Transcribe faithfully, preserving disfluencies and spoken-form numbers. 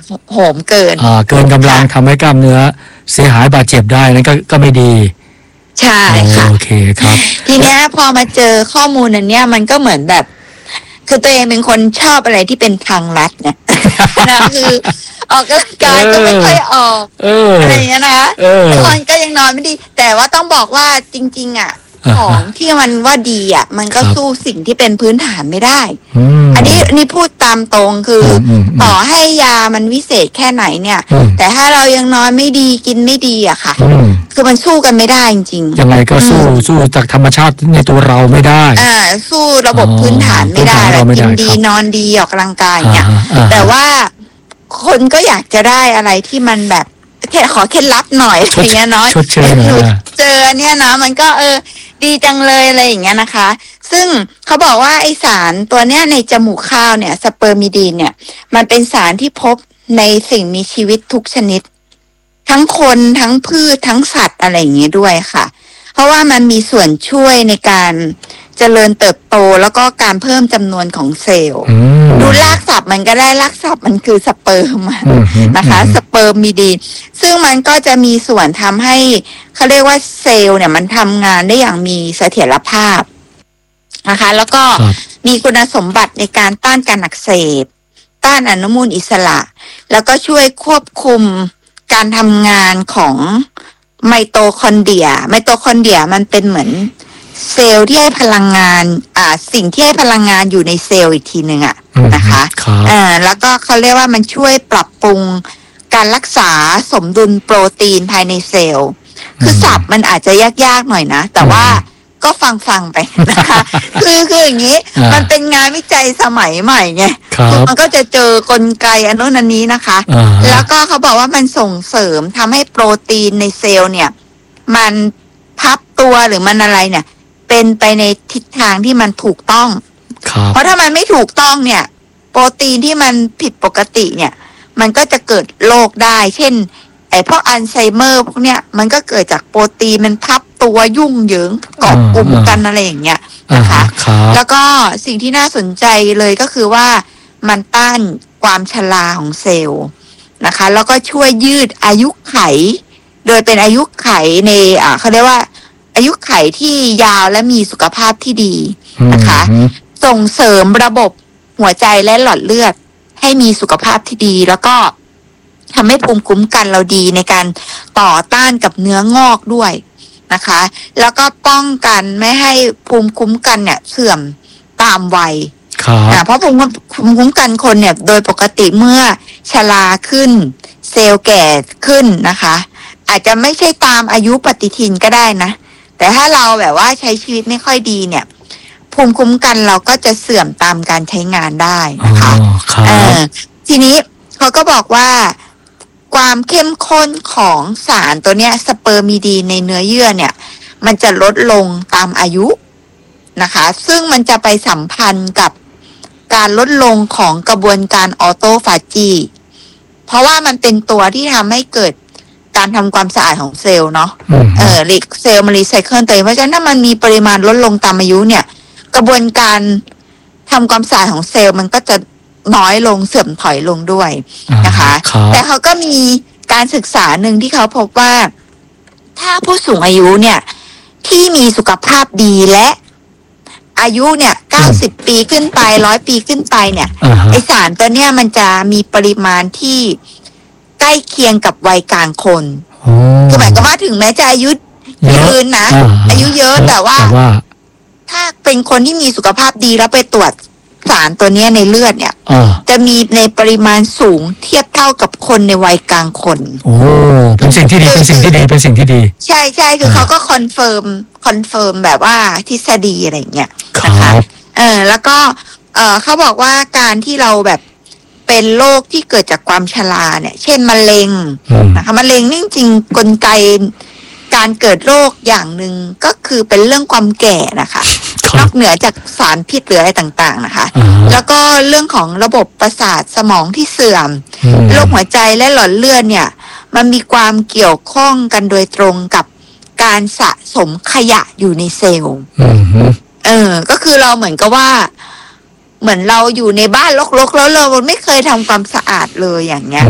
โหมเกินอ่าเกินกำลังทำให้กล้ามเนื้อเสียหายบาดเจ็บได้นั่นก็ก็ไม่ดีใช่ค่ะโอเคครับทีเนี้ยพอมาเจอข้อมูลอันเนี้ยมันก็เหมือนแบบคือตัวเองเป็นคนชอบอะไรที่เป็นทางลัดเนี่ยนะคือออกกำลังกายก็ไม่ค่อยออกอะไรอย่างเงี้ยนะนอนก็ยังนอนไม่ดีแต่ว่าต้องบอกว่าจริงๆอ่ะของที่มันว่าดีอ่ะมันก็สู้สิ่งที่เป็นพื้นฐานไม่ได้อันนี้นี่พูดตามตรงคือต่อให้ยามันวิเศษแค่ไหนเนี่ยแต่ถ้าเรายังนอนไม่ดีกินไม่ดีอะค่ะคือมันสู้กันไม่ได้จริงๆยังไงก็สู้สู้จากธรรมชาติในตัวเราไม่ได้อ่าสู้ระบบพื้นฐานไม่ได้กินดีนอนดีออกกำลังกายเนี่ยแต่ว่าคนก็อยากจะได้อะไรที่มันแบบแค่ขอเคล็ดลับหน่อยอะไรเงี้ยเนาะเจอเนี่ยนะมันก็เออดีจังเลยอะไรอย่างเงี้ยนะคะซึ่งเขาบอกว่าไอสารตัวเนี้ยในจมูกข้าวเนี่ยสเปอร์มิดีนเนี่ยมันเป็นสารที่พบในสิ่งมีชีวิตทุกชนิดทั้งคนทั้งพืชทั้งสัตว์อะไรอย่างเงี้ยด้วยค่ะเพราะว่ามันมีส่วนช่วยในการเจริญเติบโตแล้วก็การเพิ่มจำนวนของเซลล์ดูรากศัพท์มันก็ได้รากศัพท์มันคือสเปิร์มนะคะสเปิร์มิดีนซึ่งมันก็จะมีส่วนทำให้เขาเรียกว่าเซลล์เนี่ยมันทำงานได้อย่างมีเสถียรภาพนะคะแล้วก็มีคุณสมบัติในการต้านการอักเสบต้านอนุมูลอิสระแล้วก็ช่วยควบคุมการทำงานของไมโตคอนเดรียไมโตคอนเดรียมันเป็นเหมือนเซลล์ที่ให้พลังงานอ่าสิ่งที่ให้พลังงานอยู่ในเซลล์อีกทีหนึ่งอ่ะนะคะอ่าแล้วก็เขาเรียกว่ามันช่วยปรับปรุงการรักษาสมดุลโปรตีนภายในเซลล์คือศัพท์มันอาจจะยากๆหน่อยนะแต่ว่าก็ฟังฟังไปนะคะคือคืออย่างนี้มันเป็นงานวิจัยสมัยใหม่ไงมันก็จะเจอกลไกอันนู้นอันนี้นะคะแล้วก็เขาบอกว่ามันส่งเสริมทำให้โปรตีนในเซลล์เนี่ยมันพับตัวหรือมันอะไรเนี่ยเป็นไปในทิศทางที่มันถูกต้องเพราะถ้ามันไม่ถูกต้องเนี่ยโปรตีนที่มันผิดปกติเนี่ยมันก็จะเกิดโรคได้เช่นไอ้พวกอัลไซเมอร์พวกเนี้ยมันก็เกิดจากโปรตีนมันพับตัวยุ่งเหยิงเกาะกลุ่มกันอะไรอย่างเงี้ยนะคะแล้วก็สิ่งที่น่าสนใจเลยก็คือว่ามันต้านความชราของเซลล์นะคะแล้วก็ช่วยยืดอายุไขโดยเป็นอายุไขในอ่าเขาเรียกว่าอายุไขที่ยาวและมีสุขภาพที่ดีนะคะส่งเสริมระบบหัวใจและหลอดเลือดให้มีสุขภาพที่ดีแล้วก็ทำให้ภูมิคุ้มกันเราดีในการต่อต้านกับเนื้องอกด้วยนะคะแล้วก็ป้องกันไม่ให้ภูมิคุ้มกันเนี่ยเสื่อมตามวัยเพราะภูมิคุ้มกันคนเนี่ยโดยปกติเมื่อชราขึ้นเซลล์แก่ขึ้นนะคะอาจจะไม่ใช่ตามอายุปฏิทินก็ได้นะแต่ถ้าเราแบบว่าใช้ชีวิตไม่ค่อยดีเนี่ยภูมิคุ้มกันเราก็จะเสื่อมตามการใช้งานได้นะคะเออทีนี้เขาก็บอกว่าความเข้มข้นของสารตัวเนี้ยสเปอร์มิดีนในเนื้อเยื่อเนี่ยมันจะลดลงตามอายุนะคะซึ่งมันจะไปสัมพันธ์กับการลดลงของกระบวนการออโตฟาจีเพราะว่ามันเป็นตัวที่ทำให้เกิดการทำความสะอาดของเซลล์เนาะเออเซลล์มันรีไซเคิลตัวเองเพราะฉะนั้นถ้ามันมีปริมาณลดลงตามอายุเนี่ยกระบวนการทำความสะอาดของเซลล์มันก็จะน้อยลงเสื่อมถอยลงด้วยนะคะแต่เขาก็มีการศึกษาหนึ่งที่เขาพบว่าถ้าผู้สูงอายุเนี่ยที่มีสุขภาพดีและอายุเนี่ยเก้าสิบปีขึ้นไปร้อยปีขึ้นไปเนี่ยไอสารตัวเนี้ยมันจะมีปริมาณที่ใกล้เคียงกับวัยกลางคนคือหมายความว่าถึงแม้จะอายุยืนนะอายุเยอะแต่ว่าถ้าเป็นคนที่มีสุขภาพดีแล้วไปตรวจสารตัวนี้ในเลือดเนี่ยจะมีในปริมาณสูงเทียบเท่ากับคนในวัยกลางคนโอ้เป็นสิ่งที่ดีเป็นสิ่งที่ดีเป็นสิ่งที่ดีใช่ใช่คือเขาก็คอนเฟิร์มคอนเฟิร์มแบบว่าทฤษฎีอะไรอย่างเงี้ยนะคะเออแล้วก็เออเขาบอกว่าการที่เราแบบเป็นโรคที่เกิดจากความชราเนี่ยเช่นมะเร็งนะคะมะเร็งนี่จริงๆกลไกการเกิดโรคอย่างหนึ่งก็คือเป็นเรื่องความแก่นะคะนอกเหนือจากสารพิษหรืออะไรต่างๆนะคะแล้วก็เรื่องของระบบประสาทสมองที่เสื่อมโรคหัวใจและหลอดเลือดเนี่ยมันมีความเกี่ยวข้องกันโดยตรงกับการสะสมขยะอยู่ในเซลล์เออก็คือเราเหมือนกับว่าเหมือนเราอยู่ในบ้านรกๆแล้วเราไม่เคยทำความสะอาดเลยอย่างเงี้ย